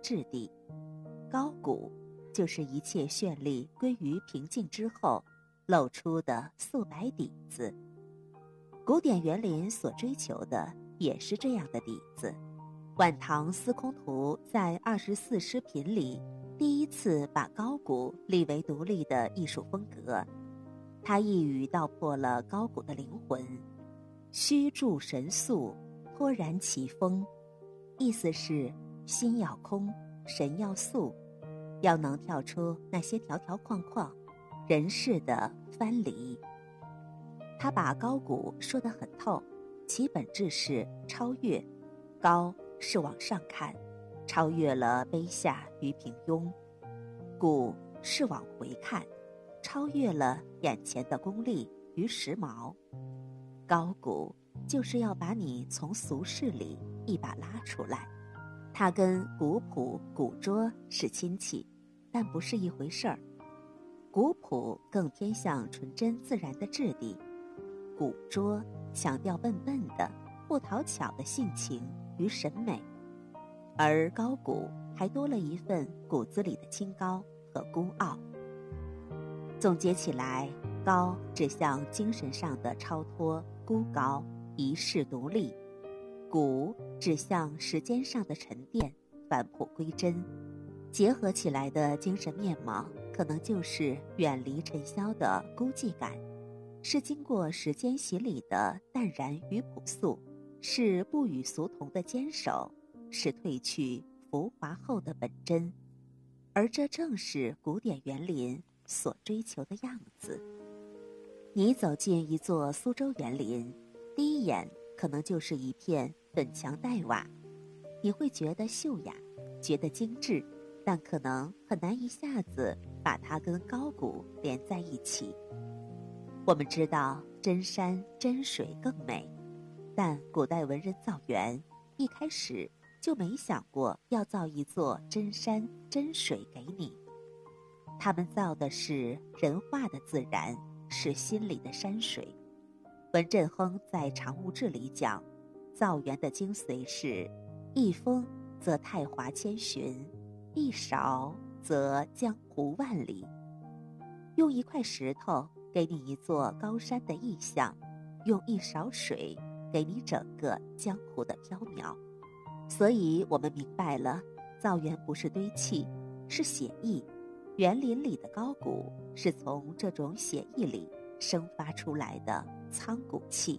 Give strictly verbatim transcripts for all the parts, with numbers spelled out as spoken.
质地。高古就是一切绚丽归于平静之后露出的素白底子。古典园林所追求的也是这样的底子。晚唐司空图在二十四诗品里第一次把高古立为独立的艺术风格，他一语道破了高古的灵魂：虚著神速，脱然其风。意思是心要空，神要素，要能跳出那些条条框框，人世的藩篱。他把高古说得很透，其本质是超越。高是往上看，超越了卑下与平庸；古是往回看，超越了眼前的功利与时髦。高古就是要把你从俗世里一把拉出来。它跟古朴古拙是亲戚，但不是一回事儿。古朴更偏向纯真自然的质地，古拙强调笨笨的不讨巧的性情与审美，而高古还多了一份骨子里的清高和孤傲。总结起来，高指向精神上的超脱孤高，一世独立；古指向时间上的沉淀，返璞归真。结合起来的精神面貌，可能就是远离尘嚣的孤寂感，是经过时间洗礼的淡然与朴素，是不与俗同的坚守，是褪去浮华后的本真。而这正是古典园林所追求的样子。你走进一座苏州园林，第一眼可能就是一片粉墙黛瓦，你会觉得秀雅，觉得精致，但可能很难一下子把它跟高古连在一起。我们知道真山真水更美，但古代文人造园一开始就没想过要造一座真山真水给你。他们造的是人化的自然，是心里的山水。文振亨在《常物志》里讲，造园的精髓是一丰则太华千寻，一少则江湖万里。用一块石头给你一座高山的意象，用一勺水给你整个江湖的缥缈。所以我们明白了，造园不是堆砌，是写意。园林里的高古是从这种写意里生发出来的苍古气。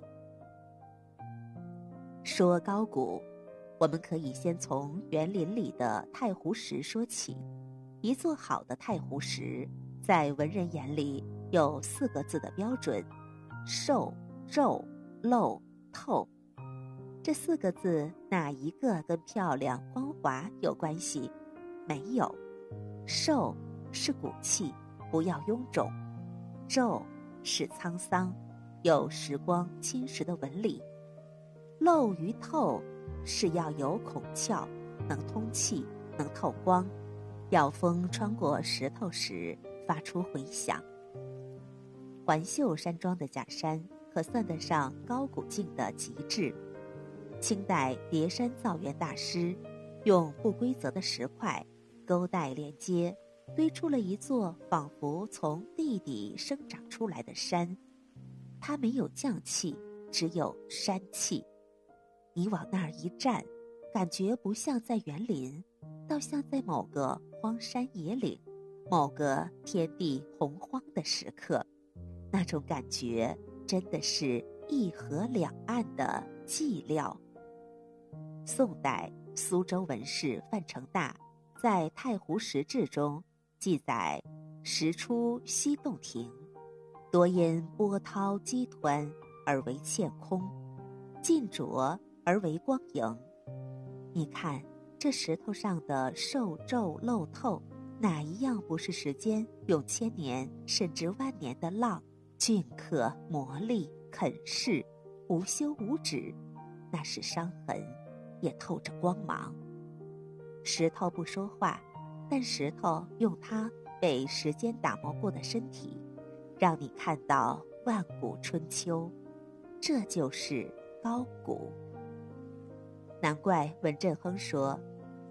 说高古，我们可以先从园林里的太湖石说起。一座好的太湖石，在文人眼里有四个字的标准：瘦、皱、漏、透。这四个字哪一个跟漂亮光滑有关系？没有。瘦是骨气，不要臃肿；皱是沧桑，有时光侵蚀的纹理；漏与透是要有孔窍，能通气，能透光，要风穿过石头时发出回响。环秀山庄的假山可算得上高古镜的极致。清代叠山造园大师用不规则的石块勾带连接，堆出了一座仿佛从地底生长出来的山。它没有匠气，只有山气。你往那儿一站，感觉不像在园林，倒像在某个荒山野岭，某个天地洪荒的时刻。那种感觉真的是一河两岸的寂寥。宋代苏州文士范成大在《太湖石志》中记载，石出西洞庭，多因波涛激湍而为欠空，尽浊而为光莹。你看这石头上的瘦皱漏透，哪一样不是时间用千年甚至万年的浪镌刻磨砺啃噬，无休无止？那是伤痕，也透着光芒。石头不说话，但石头用它被时间打磨过的身体，让你看到万古春秋。这就是高古。难怪文振亨说，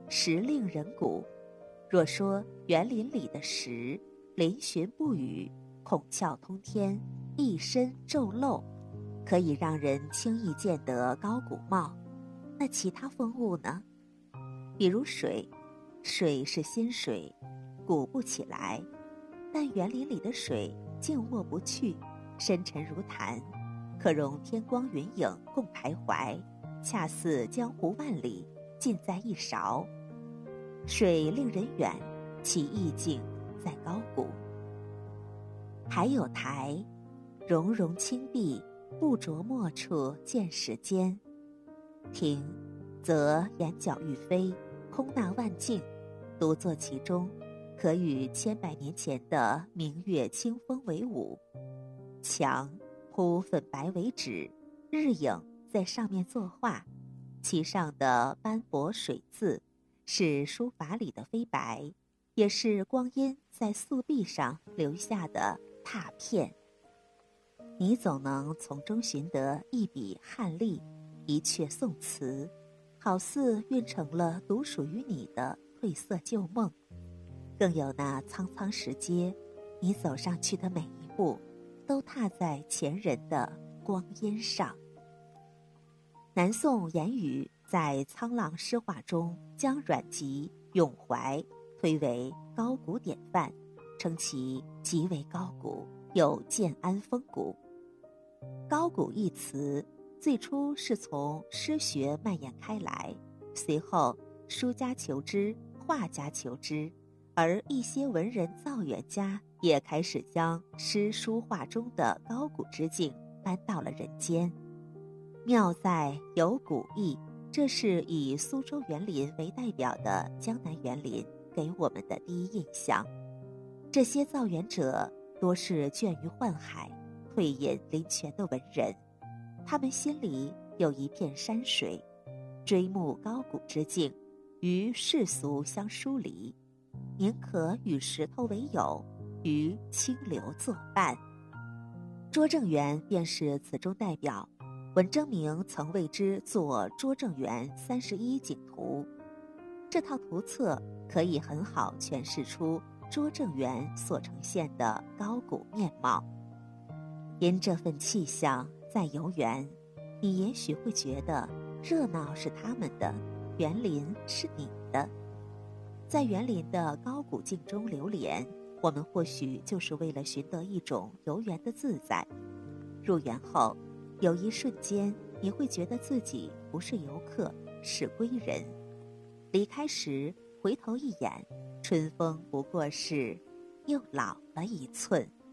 石令人骨。若说园林里的石，嶙峋不语，孔窍通天，一身皱漏，可以让人轻易见得高古貌，那其他风物呢？比如水，水是心水，鼓不起来，但园林里的水静卧不去，深沉如潭，可容天光云影共徘徊，恰似江湖万里，尽在一勺。水令人远，其意境在高古。还有台，溶溶清碧，不着墨处见时间。亭，则檐角欲飞，空纳万境，独坐其中，可与千百年前的明月清风为伍。墙，铺粉白为纸，日影在上面作画，其上的斑驳水字，是书法里的飞白，也是光阴在素壁上留下的拓片。你总能从中寻得一笔汉隶，一阙宋词，好似运成了独属于你的褪色旧梦。更有那苍苍石阶，你走上去的每一步，都踏在前人的光阴上。南宋严语在《沧浪诗话》中将阮籍、咏怀推为高古典范，称其极为高古，有建安风骨。高古一词最初是从诗学蔓延开来，随后书家求之，画家求之，而一些文人造园家也开始将诗书画中的高古之境搬到了人间。妙在有古意，这是以苏州园林为代表的江南园林给我们的第一印象。这些造园者多是倦于宦海，退隐林泉的文人，他们心里有一片山水，追慕高古之境，与世俗相疏离，宁可与石头为友，与清流作伴。拙政园便是此中代表，文征明曾为之作拙政园三十一景图。这套图册可以很好诠释出拙政园所呈现的高古面貌。因这份气象，在游园，你也许会觉得热闹是他们的，园林是你的。在园林的高古境中流连，我们或许就是为了寻得一种游园的自在。入园后，有一瞬间你会觉得自己不是游客，是归人。离开时回头一眼，春风不过是又老了一寸。